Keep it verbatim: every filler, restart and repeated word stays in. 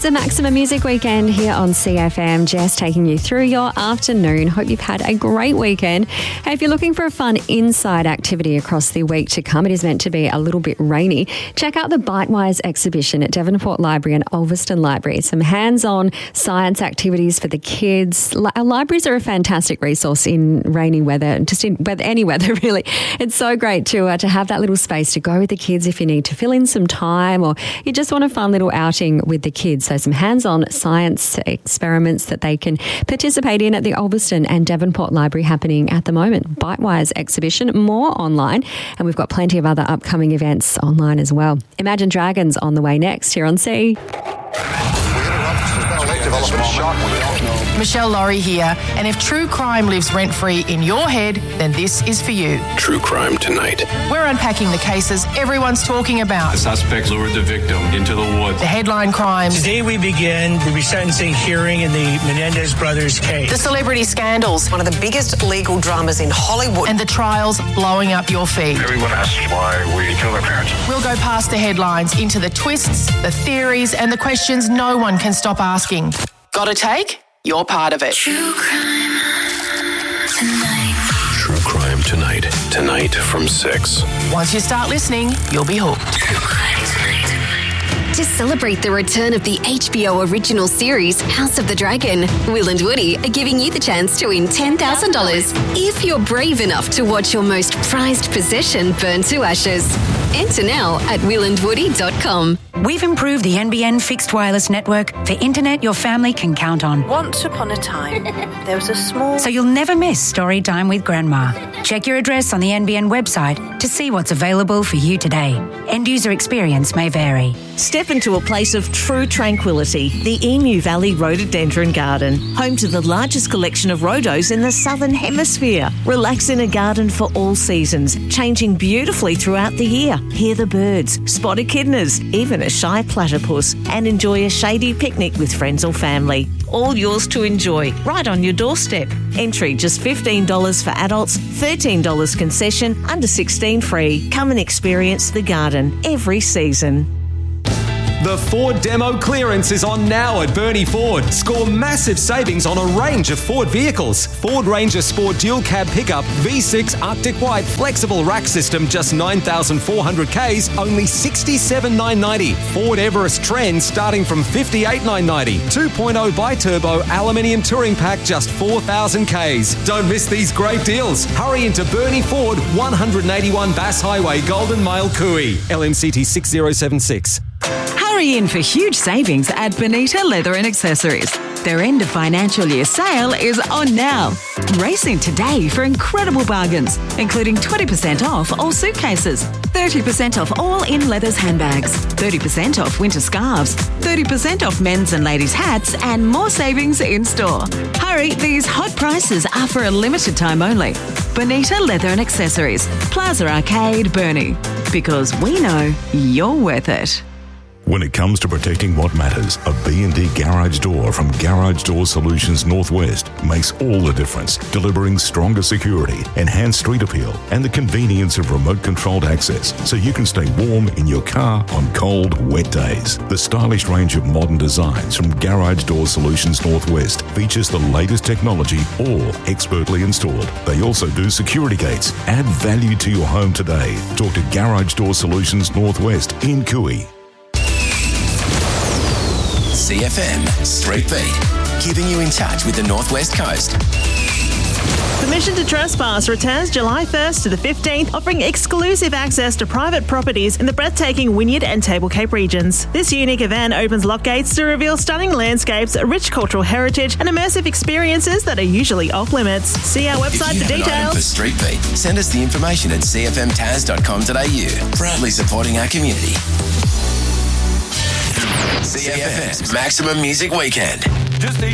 It's a Maximum Music Weekend here on C F M. Jess taking you through your afternoon. Hope you've had a great weekend. Hey, if you're looking for a fun inside activity across the week to come, it is meant to be a little bit rainy. Check out the Bitewise exhibition at Devonport Library and Ulverston Library. Some hands-on science activities for the kids. Our libraries are a fantastic resource in rainy weather, just in weather, any weather really. It's so great to uh, to have that little space to go with the kids if you need to fill in some time, or you just want a fun little outing with the kids. So some hands-on science experiments that they can participate in at the Ulverston and Devonport Library happening at the moment. Bitewise exhibition, more online, and we've got plenty of other upcoming events online as well. Imagine Dragons on the way next here on C. Michelle Laurie here, and if true crime lives rent-free in your head, then this is for you. True Crime Tonight. We're unpacking the cases everyone's talking about. The suspects lured the victim into the woods. The headline crimes. Today we begin the resentencing hearing in the Menendez brothers case. The celebrity scandals. One of the biggest legal dramas in Hollywood. And the trials blowing up your feed. Everyone asks why we killed our parents. We'll go past the headlines into the twists, the theories, and the questions no one can stop asking. Got a take? You're part of it. True Crime Tonight. True Crime Tonight. Tonight from six. Once you start listening, you'll be hooked. True Crime Tonight. To celebrate the return of the H B O original series House of the Dragon, Will and Woody are giving you the chance to win ten thousand dollars if you're brave enough to watch your most prized possession burn to ashes. Enter now at will and woody dot com. We've improved the N B N fixed wireless network for internet your family can count on. Once upon a time, there was a small... So you'll never miss story time with Grandma. Check your address on the N B N website to see what's available for you today. End user experience may vary. Step into a place of true tranquility, the Emu Valley Rhododendron Garden, home to the largest collection of rhodos in the Southern Hemisphere. Relax in a garden for all seasons, changing beautifully throughout the year. Hear the birds, spot echidnas, even a shy platypus, and enjoy a shady picnic with friends or family. All yours to enjoy, right on your doorstep. Entry just fifteen dollars for adults, thirteen dollars concession, under sixteen free. Come and experience the garden every season. The Ford Demo Clearance is on now at Burnie Ford. Score massive savings on a range of Ford vehicles. Ford Ranger Sport Dual Cab Pickup, V six Arctic White Flexible Rack System, just nine thousand four hundred kays, only sixty-seven thousand nine hundred ninety. Ford Everest Trend starting from fifty-eight thousand nine hundred ninety. two point oh Bi-Turbo Aluminium Touring Pack, just four thousand kays. Don't miss these great deals. Hurry into Burnie Ford, one eighty-one Bass Highway, Golden Mile, Cooey. L M C T six zero seven six. Hurry in for huge savings at Bonita Leather and Accessories. Their end of financial year sale is on now. Race in today for incredible bargains, including twenty percent off all suitcases, thirty percent off all in leathers handbags, thirty percent off winter scarves, thirty percent off men's and ladies' hats, and more savings in store. Hurry, these hot prices are for a limited time only. Bonita Leather and Accessories, Plaza Arcade, Burnie. Because we know you're worth it. When it comes to protecting what matters, a B and D garage door from Garage Door Solutions Northwest makes all the difference, delivering stronger security, enhanced street appeal, and the convenience of remote-controlled access so you can stay warm in your car on cold, wet days. The stylish range of modern designs from Garage Door Solutions Northwest features the latest technology, all expertly installed. They also do security gates. Add value to your home today. Talk to Garage Door Solutions Northwest in Cooey. C F M Street Beat, keeping you in touch with the Northwest Coast. Permission to Trespass returns July first to the fifteenth, offering exclusive access to private properties in the breathtaking Wynyard and Table Cape regions. This unique event opens lock gates to reveal stunning landscapes, rich cultural heritage, and immersive experiences that are usually off limits. See our website for details. For Street Beat, send us the information at c f m taz dot com dot a u. Proudly supporting our community. C F M's Maximum Music Weekend.